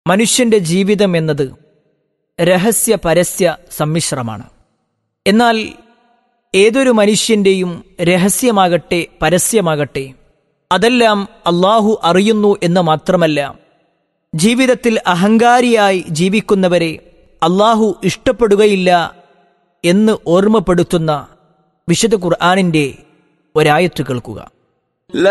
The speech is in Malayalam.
മനുഷ്യന്റെ ജീവിതം എന്നത് രഹസ്യ പരസ്യ സമ്മിശ്രമാണ്. എന്നാൽ ഏതൊരു മനുഷ്യന്റെയും രഹസ്യമാകട്ടെ പരസ്യമാകട്ടെ അതെല്ലാം അല്ലാഹു അറിയുന്നു എന്ന് മാത്രമല്ല, ജീവിതത്തിൽ അഹങ്കാരിയായി ജീവിക്കുന്നവരെ അല്ലാഹു ഇഷ്ടപ്പെടുകയില്ല എന്ന് ഓർമ്മപ്പെടുത്തുന്ന വിശുദ്ധ ഖുർആനിന്റെ ഒരായത്ത് കേൾക്കുക.